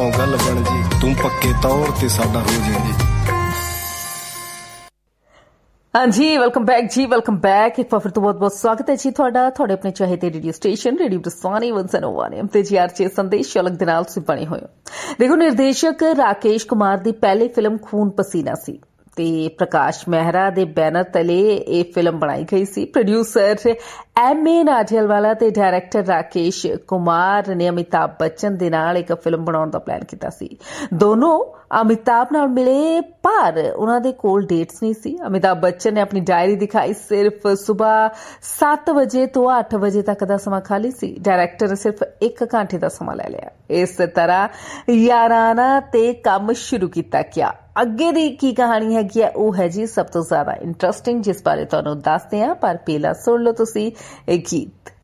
ਜਦੋਂ ਗੱਲ ਬਣ ਜੀ ਤੂੰ ਪੱਕੇ ਤੌਰ ਤੇ ਸਾਡਾ ਹੋ ਜਾਏਂਗੀ। हाँ जी, वेलकम बैक जी, वेलकम बैक। एक बार फिर तो बहुत बहुत स्वागत है जी थोड़ा थोड़े अपने चाहते रेडियो स्टेशन रेडियो बरसाने 101 एम ते जी आरजे संदेश अलग दे नाल तुसीं बने होए हो। देखो, निर्देशक राकेश कुमार दी पहली फिल्म खून पसीना सी ते प्रकाश मेहरा दे बैनर तले ये फिल्म बनाई गई सी। Producer M.A. नाडियालवाला ते डायरैक्टर राकेश कुमार ने अमिताभ बच्चन दे नाल एक फिल्म बनाउण दा प्लान कीता सी। दोनों अमिताभ नाल मिले पर उन्हां दे कोल डेट्स नहीं सी। अमिताभ बच्चन ने अपनी डायरी दिखाई, सिर्फ सुबह 7 बजे तो 8 बजे तक दा समा खाली सी। डायरैक्टर ने सिर्फ 1 घंटे दा समा ले लिया। इस तरह याराना ते काम शुरू कीता। क्या अगे दी की कहानी हैगी है वो है जी सब तो ज्यादा इंटरेस्टिंग, जिस बारे तुहानूं दसदे हां, पर पहला सुण लो तुसीं ਇਹ ਗੀਤ।